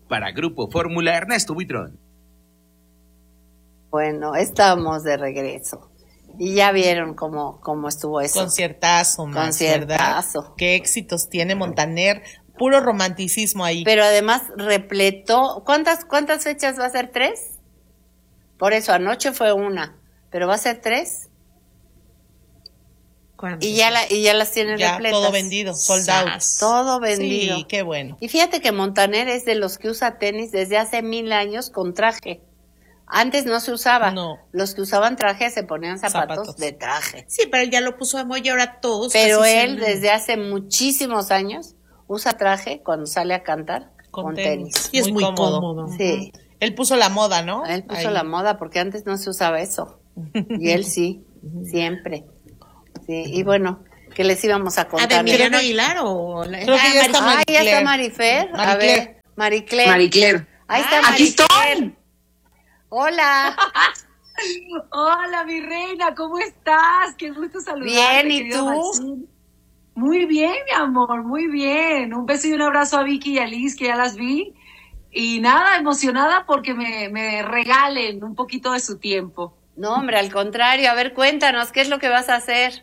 Para Grupo Fórmula, Ernesto Buitrón. Bueno, estamos de regreso. Y ya vieron cómo estuvo eso. Conciertazo, Max, conciertazo. ¿verdad? Qué éxitos tiene Montaner. Puro romanticismo ahí. Pero además repleto. ¿Cuántas fechas va a ser? ¿3? Por eso, anoche fue una. ¿Pero va a ser 3? Y ya las tienen ya repletas. Todo vendido, sold out. Todo vendido. Sí, qué bueno. Y fíjate que Montaner es de los que usa tenis desde hace 1000 años con traje. Antes no se usaba. No. Los que usaban traje se ponían zapatos de traje. Sí, pero él ya lo puso de moda y ahora todos. Pero él desde hace muchísimos años usa traje cuando sale a cantar con tenis. Y es muy cómodo. Sí. Él puso la moda, ¿no? Él puso la moda porque antes no se usaba eso. Y él sí, siempre. Sí, y bueno, ¿qué les íbamos a contar? ¿A Emiliano Aguilar o...? Creo que ya está Marifer. Ya está Marifer. A ver, Maricler. Ahí está Maricler. Aquí estoy. Hola. Hola, mi reina, ¿cómo estás? Qué gusto saludarte. Bien, ¿y tú? Maxine. Muy bien, mi amor, muy bien. Un beso y un abrazo a Vicky y a Liz, que ya las vi. Y nada, emocionada porque me regalen un poquito de su tiempo. No, hombre, al contrario. A ver, cuéntanos, ¿qué es lo que vas a hacer?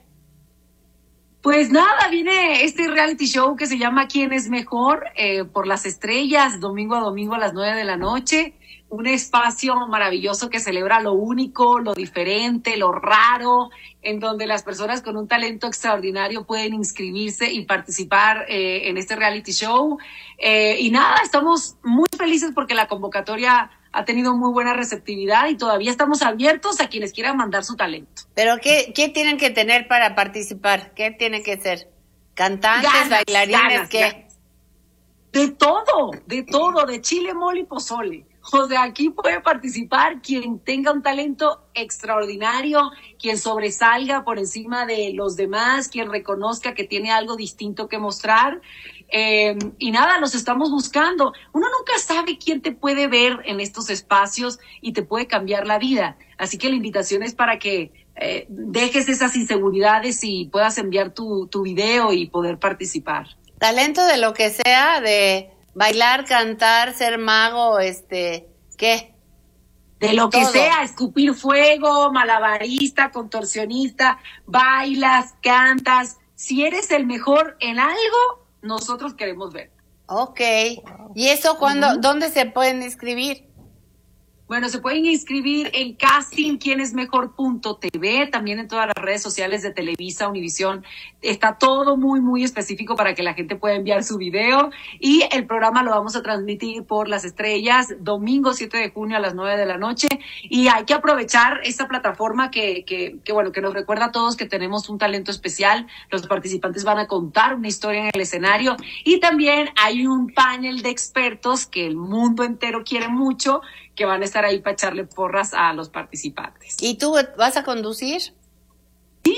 Pues nada, viene este reality show que se llama ¿Quién es mejor? Por las estrellas, domingo a domingo a las 9 de la noche. Un espacio maravilloso que celebra lo único, lo diferente, lo raro, en donde las personas con un talento extraordinario pueden inscribirse y participar en este reality show. Y nada, estamos muy felices porque la convocatoria ha tenido muy buena receptividad y todavía estamos abiertos a quienes quieran mandar su talento. ¿Pero qué tienen que tener para participar? ¿Qué tienen que ser? ¿Cantantes, bailarines, qué? Ganas. De todo, de chile, mole y pozole. O sea, aquí puede participar quien tenga un talento extraordinario, quien sobresalga por encima de los demás, quien reconozca que tiene algo distinto que mostrar. Y nada, los estamos buscando. Uno nunca sabe quién te puede ver en estos espacios y te puede cambiar la vida. Así que la invitación es para que dejes esas inseguridades y puedas enviar tu video y poder participar. Talento de lo que sea, de bailar, cantar, ser mago, ¿qué? De lo que sea, escupir fuego, malabarista, contorsionista, bailas, cantas. Si eres el mejor en algo, nosotros queremos ver. Ok. Wow. ¿Y eso cuándo, dónde se pueden inscribir? Bueno, se pueden inscribir en casting quienesmejor.tv, también en todas las redes sociales de Televisa, Univisión. Está todo muy, muy específico para que la gente pueda enviar su video. Y el programa lo vamos a transmitir por Las Estrellas, domingo 7 de junio a las 9 de la noche. Y hay que aprovechar esta plataforma que nos recuerda a todos que tenemos un talento especial. Los participantes van a contar una historia en el escenario. Y también hay un panel de expertos que el mundo entero quiere mucho, que van a estar ahí para echarle porras a los participantes. ¿Y tú vas a conducir? Sí.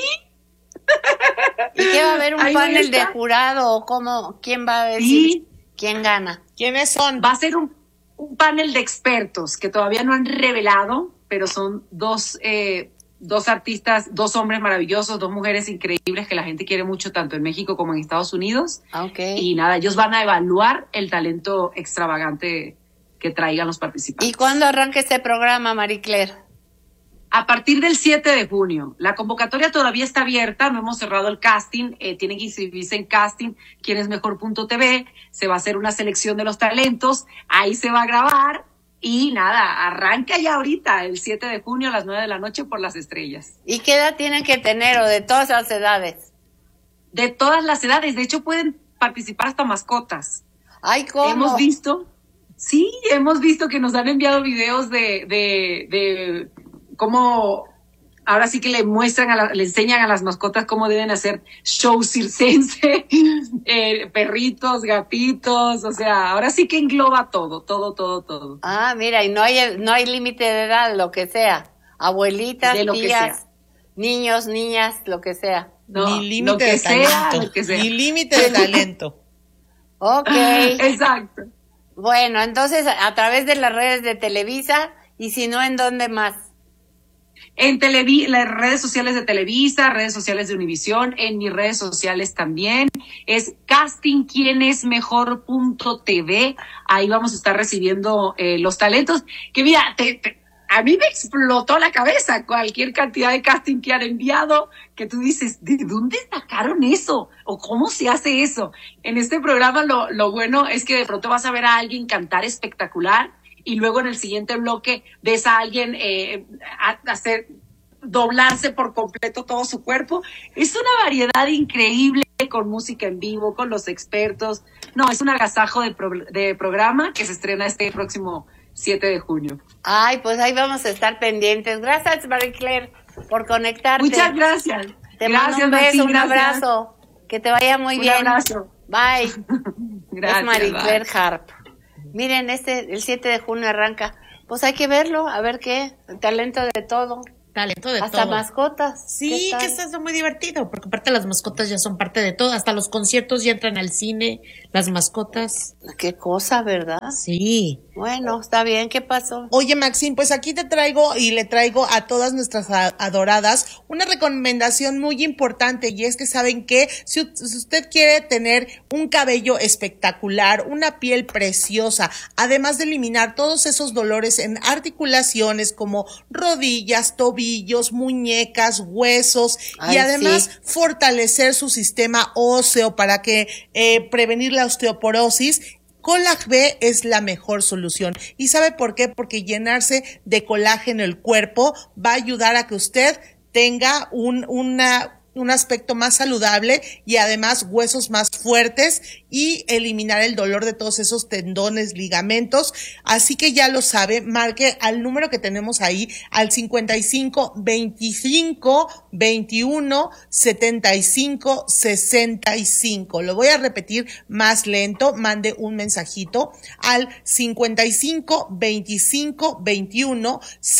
¿Y qué va a haber, un panel de jurado o cómo? ¿Quién va a decir quién gana? ¿Quiénes son? Va a ser un panel de expertos que todavía no han revelado, pero son dos artistas, 2 hombres maravillosos, 2 mujeres increíbles que la gente quiere mucho tanto en México como en Estados Unidos. Okay. Y nada, ellos van a evaluar el talento extravagante que traigan los participantes. ¿Y cuándo arranca este programa, Maricler? A partir del 7 de junio. La convocatoria todavía está abierta, no hemos cerrado el casting, tienen que inscribirse en casting quienesmejor.tv, se va a hacer una selección de los talentos, ahí se va a grabar y nada, arranca ya ahorita, el 7 de junio a las 9 de la noche por Las Estrellas. ¿Y qué edad tienen que tener o de todas las edades? De todas las edades, de hecho pueden participar hasta mascotas. ¡Ay, cómo! Hemos visto que nos han enviado videos de cómo ahora sí que le enseñan a las mascotas cómo deben hacer show circense, perritos, gatitos, o sea, ahora sí que engloba todo. Ah, mira, y no hay límite de edad, lo que sea, abuelitas, tías, niños, niñas, lo que sea. No, ni límite de talento, ni límite de talento. Ok. Exacto. Bueno, entonces a través de las redes de Televisa, y si no, ¿en dónde más? En las redes sociales de Televisa, redes sociales de Univisión, en mis redes sociales también. Es castingquienesmejor.tv. Ahí vamos a estar recibiendo los talentos. Que mira, a mí me explotó la cabeza cualquier cantidad de casting que han enviado, que tú dices, ¿de dónde sacaron eso? ¿O cómo se hace eso? En este programa lo bueno es que de pronto vas a ver a alguien cantar espectacular y luego en el siguiente bloque ves a alguien doblarse por completo todo su cuerpo. Es una variedad increíble con música en vivo, con los expertos. No, es un agasajo de programa que se estrena este próximo 7 de junio. Ay, pues ahí vamos a estar pendientes. Gracias, Marie Claire, por conectarte. Muchas gracias. Te mando un beso, un abrazo. Que te vaya muy bien. Un abrazo. Bye. Gracias. Es Marie Claire Harp. Miren, el 7 de junio arranca. Pues hay que verlo, a ver qué. Talento de todo. Talento de hasta todo. Mascotas. Sí, que está muy divertido, porque aparte las mascotas ya son parte de todo, hasta los conciertos ya entran al cine, las mascotas. Qué cosa, ¿verdad? Sí. Bueno, está bien, ¿qué pasó? Oye, Maxine, pues aquí te traigo y le traigo a todas nuestras adoradas una recomendación muy importante, y es que saben que si usted quiere tener un cabello espectacular, una piel preciosa, además de eliminar todos esos dolores en articulaciones como rodillas, tobillos, muñecas, huesos, y además fortalecer su sistema óseo para que prevenir la osteoporosis, Colag B es la mejor solución. ¿Y sabe por qué? Porque llenarse de colágeno el cuerpo va a ayudar a que usted tenga un aspecto más saludable y además huesos más fuertes y eliminar el dolor de todos esos tendones, ligamentos. Así que ya lo sabe, marque al número que tenemos ahí, al 55 25 21 75 65. Lo voy a repetir más lento, mande un mensajito al 55 25 21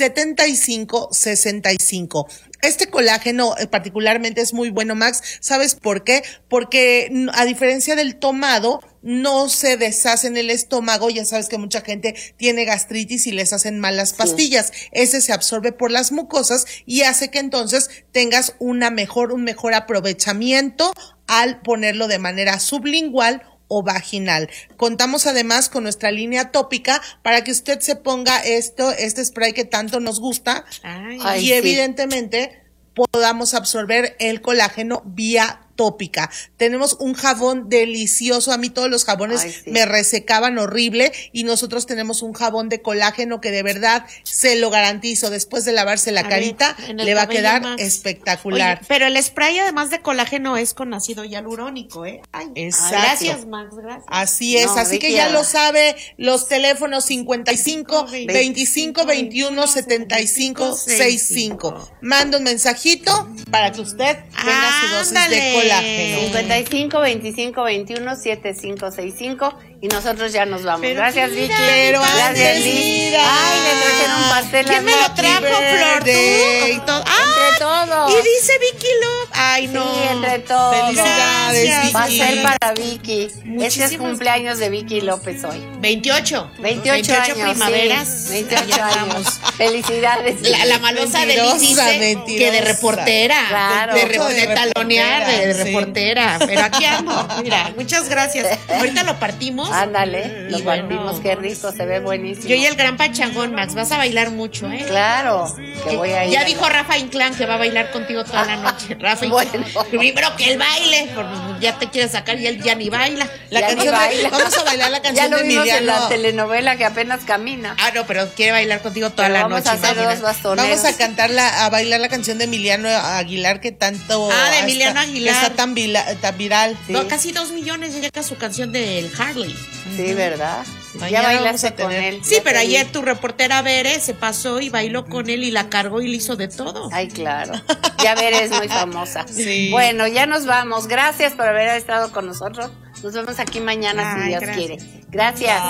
75 65. Este colágeno particularmente es muy bueno, Max. ¿Sabes por qué? Porque a diferencia del tomado, no se deshace en el estómago. Ya sabes que mucha gente tiene gastritis y les hacen mal las pastillas. Ese se absorbe por las mucosas y hace que entonces tengas un mejor aprovechamiento al ponerlo de manera sublingual o vaginal. Contamos además con nuestra línea tópica para que usted se ponga este spray que tanto nos gusta y evidentemente podamos absorber el colágeno vía tópica. Tenemos un jabón delicioso. A mí todos los jabones me resecaban horrible, y nosotros tenemos un jabón de colágeno que de verdad se lo garantizo. Después de lavarse la carita, le va a quedar espectacular. Oye, pero el spray además de colágeno es con ácido hialurónico, Ay, exacto. Gracias, Max, gracias. Así es, así que ya lo sabe, los teléfonos 55 25 21 75 65. Manda un mensajito para que usted tenga su dosis de colágeno. 55 25 21 7565 y nosotros ya nos vamos. Pero gracias, mira, Vicky. Pero gracias, Vicky. Ay, le trajeron pastel. ¿Quién me lo trajo, Flor? ¿Tú? Entre todos. Y dice Vicky Love. Ay, no. Sí, entre todos. Felicidades, Vicky. Pastel para Vicky. Este es Muchísimas- cumpleaños de Vicky López hoy. 28 28 años. primaveras. Sí, 28 Ya años. estamos. Felicidades. La malosa de Liz dice mentirosa. que de reportera, Claro. de talonear, de Sí. reportera, pero aquí ando. Mira, muchas gracias. Ahorita lo partimos. Ándale, lo Y bueno, partimos, qué rico, se ve buenísimo. Yo y el gran pachangón, Max, vas a bailar mucho, Claro, que voy a ir. Ya dijo Rafa Inclán que va a bailar contigo toda la noche. Rafa Bueno. primero que él baile, porque ya te quiere sacar y él ya ni baila. La Ya canción ni baila. vamos a bailar la Ya canción lo de vimos en Emiliano. la telenovela que apenas camina. Ah, no, pero quiere bailar contigo toda Pero la vamos noche. a hacer imagínate. dos bastoneros. Vamos a a bailar la canción de Emiliano Aguilar que tanto De Emiliano Aguilar. está tan viral. Sí. No, casi 2 millones llega su canción del Harley. Sí, ¿verdad? Mañana Ya vamos bailaste a tener- con él. Sí, ya pero te vi. ayer tu reportera Bere se pasó y bailó con él y la cargó y le hizo de todo. Ay, claro. Ya veré, es muy famosa. Sí. Bueno, ya nos vamos. Gracias por haber estado con nosotros. Nos vemos aquí mañana si Dios gracias. quiere. Gracias.